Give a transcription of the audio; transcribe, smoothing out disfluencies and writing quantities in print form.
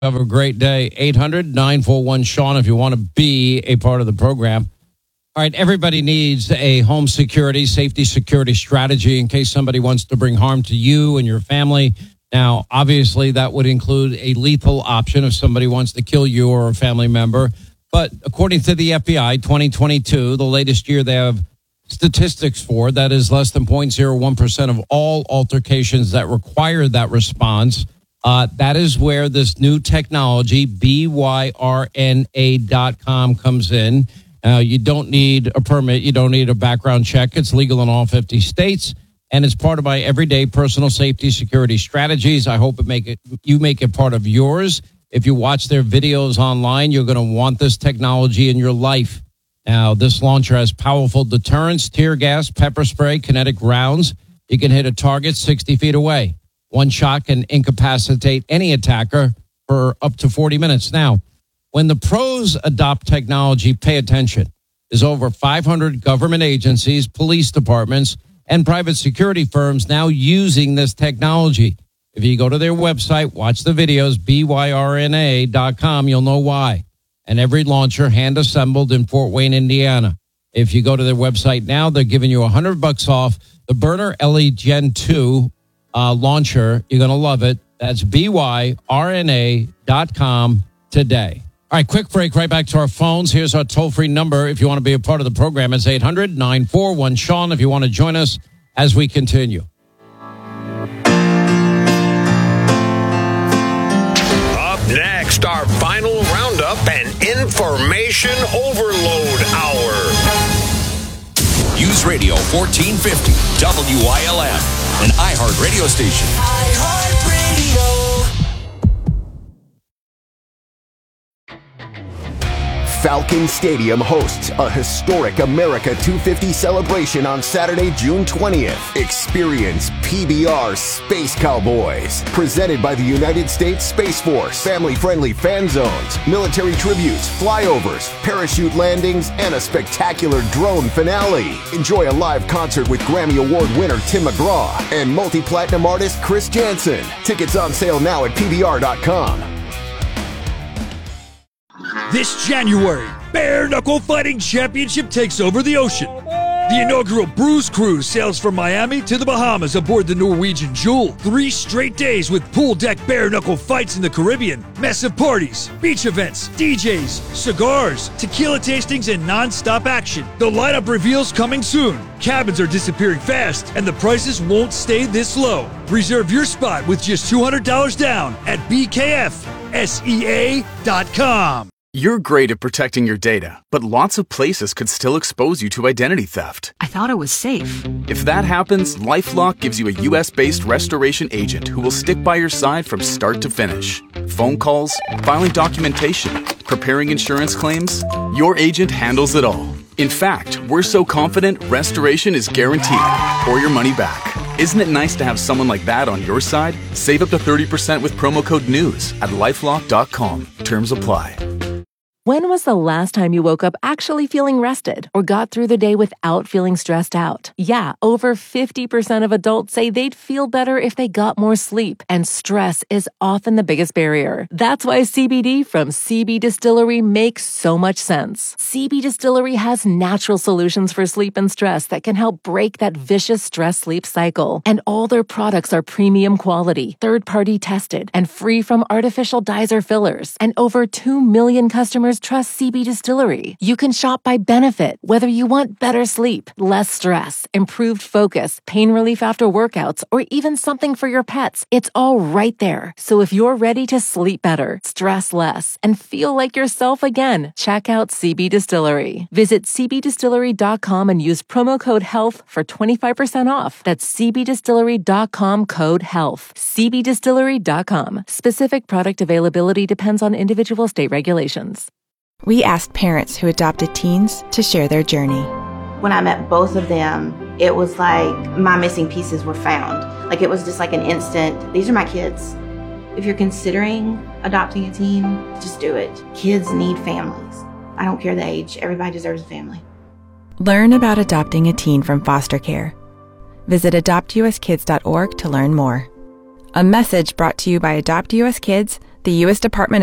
Have a great day. 800-941-SEAN if you want to be a part of the program. All right, everybody needs a home safety security strategy in case somebody wants to bring harm to you and your family. Now, obviously, that would include a lethal option if somebody wants to kill you or a family member. But according to the FBI, 2022, the latest year they have statistics for, that is less than 0.01% of all altercations that require that response. That is where this new technology, BYRNA.com, comes in. You don't need a permit. You don't need a background check. It's legal in all 50 states, and it's part of my everyday personal safety security strategies. I hope you make it part of yours. If you watch their videos online, you're going to want this technology in your life. Now, this launcher has powerful deterrence, tear gas, pepper spray, kinetic rounds. You can hit a target 60 feet away. One shot can incapacitate any attacker for up to 40 minutes. Now, when the pros adopt technology, pay attention. There's over 500 government agencies, police departments, and private security firms now using this technology. If you go to their website, watch the videos, byrna.com, you'll know why. And every launcher hand-assembled in Fort Wayne, Indiana. If you go to their website now, they're giving you $100 off the Burner LE Gen 2 launcher. You're going to love it. That's byrna.com today. All right, quick break. Right back to our phones. Here's our toll-free number. If you want to be a part of the program, it's 800-941-SEAN if you want to join us as we continue. Up next, our final roundup and information overload hour. News Radio 1450 WILM, an iHeart radio station. Falcon Stadium hosts a historic America 250 celebration on Saturday, June 20th. Experience PBR Space Cowboys, presented by the United States Space Force. Family-friendly fan zones, military tributes, flyovers, parachute landings, and a spectacular drone finale. Enjoy a live concert with Grammy Award winner Tim McGraw and multi-platinum artist Chris Jansen. Tickets on sale now at PBR.com. This January, Bare Knuckle Fighting Championship takes over the ocean. The inaugural Bruise Cruise sails from Miami to the Bahamas aboard the Norwegian Jewel. 3 straight days with pool deck bare knuckle fights in the Caribbean, massive parties, beach events, DJs, cigars, tequila tastings, and non-stop action. The lineup reveals coming soon. Cabins are disappearing fast, and the prices won't stay this low. Reserve your spot with just $200 down at BKFSEA.com. You're great at protecting your data, but lots of places could still expose you to identity theft. I thought it was safe. If that happens, LifeLock gives you a U.S.-based restoration agent who will stick by your side from start to finish. Phone calls, filing documentation, preparing insurance claims, your agent handles it all. In fact, we're so confident restoration is guaranteed or your money back. Isn't it nice to have someone like that on your side? Save up to 30% with promo code NEWS at LifeLock.com. Terms apply. When was the last time you woke up actually feeling rested or got through the day without feeling stressed out? Yeah, over 50% of adults say they'd feel better if they got more sleep, and stress is often the biggest barrier. That's why CBD from CB Distillery makes so much sense. CB Distillery has natural solutions for sleep and stress that can help break that vicious stress-sleep cycle. And all their products are premium quality, third-party tested, and free from artificial dyes or fillers. And over 2 million customers trust CB Distillery. You can shop by benefit, whether you want better sleep, less stress, improved focus, pain relief after workouts, or even something for your pets. It's all right there. So if you're ready to sleep better, stress less, and feel like yourself again, check out CB Distillery. Visit cbdistillery.com and use promo code HEALTH for 25% off. That's cbdistillery.com code HEALTH. cbdistillery.com. Specific product availability depends on individual state regulations. We asked parents who adopted teens to share their journey. When I met both of them, it was like my missing pieces were found. Like it was just like an instant, these are my kids. If you're considering adopting a teen, just do it. Kids need families. I don't care the age, everybody deserves a family. Learn about adopting a teen from foster care. Visit adoptuskids.org to learn more. A message brought to you by Adopt US Kids, The U.S. Department